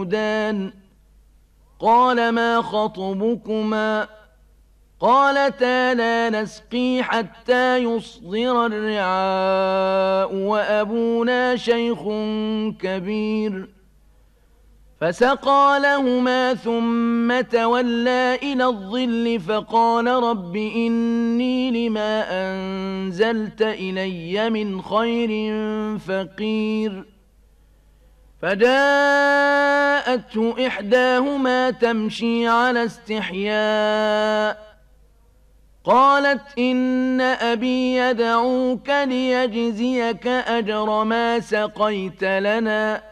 يذودان قال ما خطبكما قالتا لا نسقي حتى يصدر الرعاء وأبونا شيخ كبير فسقى لهما ثم تولى إلى الظل فقال رب إني لما أنزلت إلي من خير فقير فجاءته إحداهما تمشي على استحياء قالت إن أبي يدعوك ليجزيك أجر ما سقيت لنا